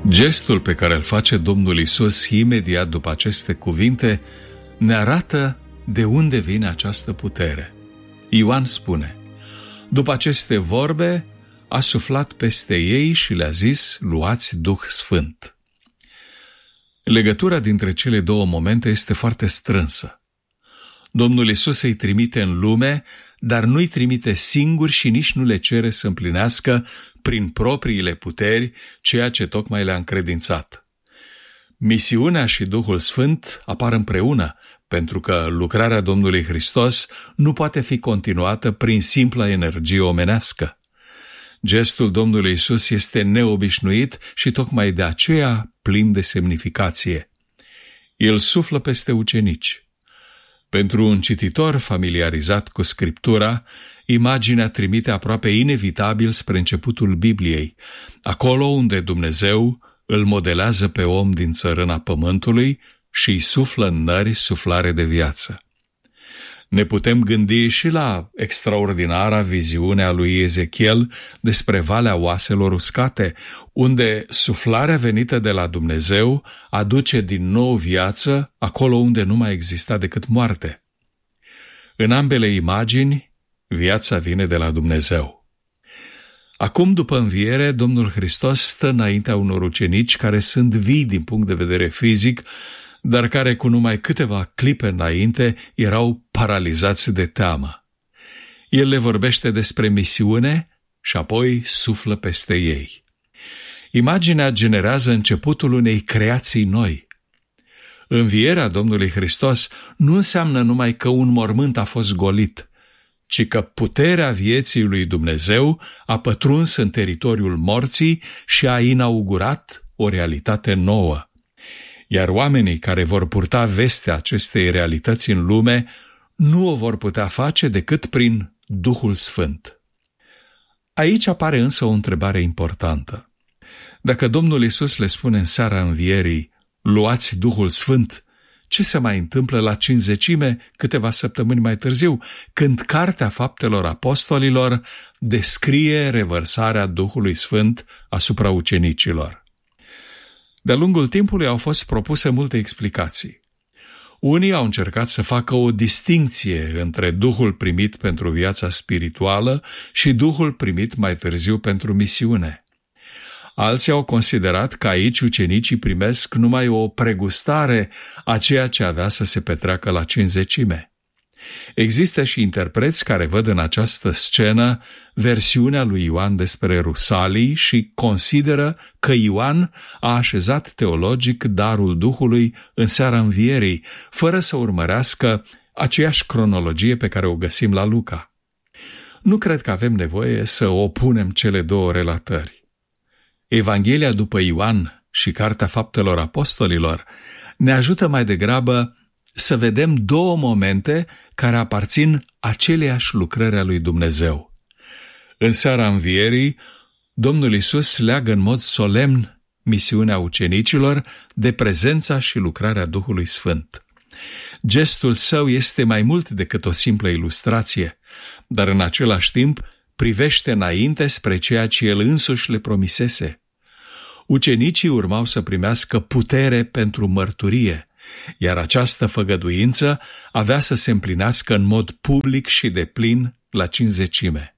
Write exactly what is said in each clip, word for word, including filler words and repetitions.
Gestul pe care îl face Domnul Iisus imediat după aceste cuvinte ne arată de unde vine această putere. Ioan spune: după aceste vorbe a suflat peste ei și le-a zis: luați Duh Sfânt. Legătura dintre cele două momente este foarte strânsă. Domnul Iisus îi trimite în lume, dar nu-i trimite singur și nici nu le cere să împlinească prin propriile puteri ceea ce tocmai le-a încredințat. Misiunea și Duhul Sfânt apar împreună, pentru că lucrarea Domnului Hristos nu poate fi continuată prin simpla energie omenească. Gestul Domnului Iisus este neobișnuit și tocmai de aceea plin de semnificație. El suflă peste ucenici. Pentru un cititor familiarizat cu Scriptura, imaginea trimite aproape inevitabil spre începutul Bibliei, acolo unde Dumnezeu îl modelează pe om din țărâna pământului și îi suflă în nări suflare de viață. Ne putem gândi și la extraordinara viziune a lui Ezechiel despre Valea Oaselor Uscate, unde suflarea venită de la Dumnezeu aduce din nou viață acolo unde nu mai exista decât moarte. În ambele imagini, viața vine de la Dumnezeu. Acum, după înviere, Domnul Hristos stă înaintea unor ucenici care sunt vii din punct de vedere fizic, dar care cu numai câteva clipe înainte erau paralizați de teamă. El le vorbește despre misiune și apoi suflă peste ei. Imaginea generează începutul unei creații noi. Învierea Domnului Hristos nu înseamnă numai că un mormânt a fost golit, ci că puterea vieții lui Dumnezeu a pătruns în teritoriul morții și a inaugurat o realitate nouă. Iar oamenii care vor purta vestea acestei realități în lume nu o vor putea face decât prin Duhul Sfânt. Aici apare însă o întrebare importantă. Dacă Domnul Iisus le spune în seara învierii: luați Duhul Sfânt, ce se mai întâmplă la Cincizecime câteva săptămâni mai târziu, când Cartea Faptelor Apostolilor descrie revărsarea Duhului Sfânt asupra ucenicilor? De-a lungul timpului au fost propuse multe explicații. Unii au încercat să facă o distincție între Duhul primit pentru viața spirituală și Duhul primit mai târziu pentru misiune. Alții au considerat că aici ucenicii primesc numai o pregustare a ceea ce avea să se petreacă la Cincizecime. Există și interpreți care văd în această scenă versiunea lui Ioan despre Rusalii și consideră că Ioan a așezat teologic darul Duhului în seara învierii, fără să urmărească aceeași cronologie pe care o găsim la Luca. Nu cred că avem nevoie să opunem cele două relatări. Evanghelia după Ioan și Cartea Faptelor Apostolilor ne ajută mai degrabă să vedem două momente care aparțin aceleiași lucrări a lui Dumnezeu. În seara învierii, Domnul Iisus leagă în mod solemn misiunea ucenicilor de prezența și lucrarea Duhului Sfânt. Gestul său este mai mult decât o simplă ilustrație, dar în același timp privește înainte spre ceea ce el însuși le promisese. Ucenicii urmau să primească putere pentru mărturie, iar această făgăduință avea să se împlinească în mod public și deplin la Cincizecime.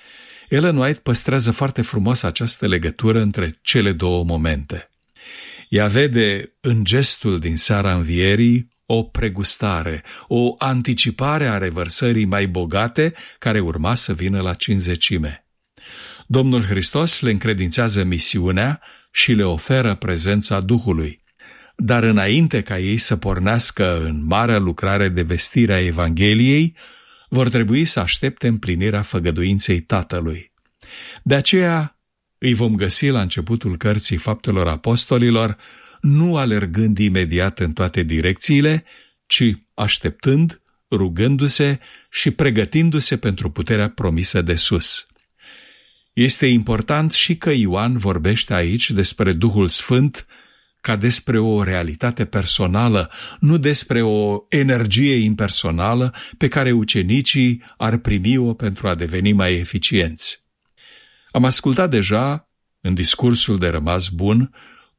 Ellen White păstrează foarte frumos această legătură între cele două momente. Ea vede în gestul din seara învierii o pregustare, o anticipare a revărsării mai bogate care urma să vină la Cincizecime. Domnul Hristos le încredințează misiunea și le oferă prezența Duhului. Dar înainte ca ei să pornească în marea lucrare de vestire a Evangheliei, vor trebui să aștepte împlinirea făgăduinței Tatălui. De aceea îi vom găsi la începutul Cărții Faptelor Apostolilor, nu alergând imediat în toate direcțiile, ci așteptând, rugându-se și pregătindu-se pentru puterea promisă de sus. Este important și că Ioan vorbește aici despre Duhul Sfânt ca despre o realitate personală, nu despre o energie impersonală pe care ucenicii ar primi-o pentru a deveni mai eficienți. Am ascultat deja, în discursul de rămas bun,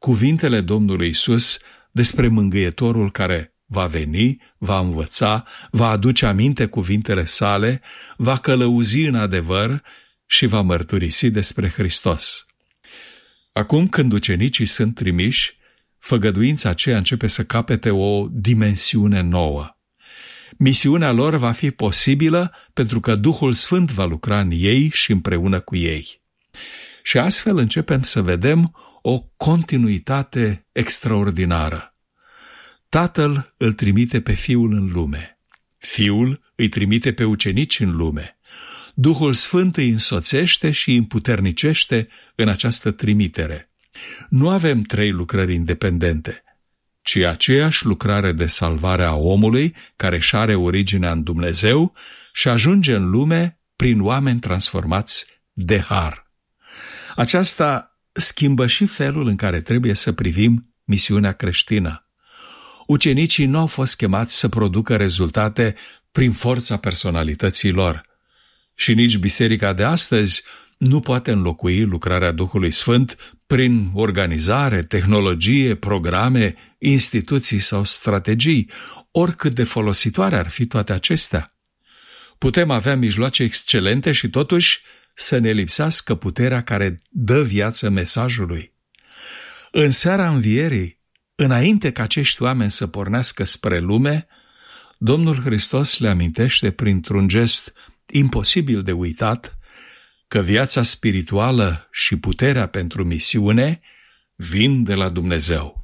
cuvintele Domnului Iisus despre mângâietorul care va veni, va învăța, va aduce aminte cuvintele sale, va călăuzi în adevăr și va mărturisi despre Hristos. Acum, când ucenicii sunt trimiși, făgăduința aceea începe să capete o dimensiune nouă. Misiunea lor va fi posibilă pentru că Duhul Sfânt va lucra în ei și împreună cu ei. Și astfel începem să vedem o continuitate extraordinară. Tatăl îl trimite pe Fiul în lume. Fiul îi trimite pe ucenici în lume. Duhul Sfânt îi însoțește și îi împuternicește în această trimitere. Nu avem trei lucrări independente, ci aceeași lucrare de salvare a omului care își are originea în Dumnezeu și ajunge în lume prin oameni transformați de har. Aceasta schimbă și felul în care trebuie să privim misiunea creștină. Ucenicii nu au fost chemați să producă rezultate prin forța personalității lor. Și nici biserica de astăzi nu poate înlocui lucrarea Duhului Sfânt prin organizare, tehnologie, programe, instituții sau strategii, oricât de folositoare ar fi toate acestea. Putem avea mijloace excelente și totuși să ne lipsească puterea care dă viață mesajului. În seara învierii, înainte ca acești oameni să pornească spre lume, Domnul Hristos le amintește printr-un gest imposibil de uitat că viața spirituală și puterea pentru misiune vin de la Dumnezeu.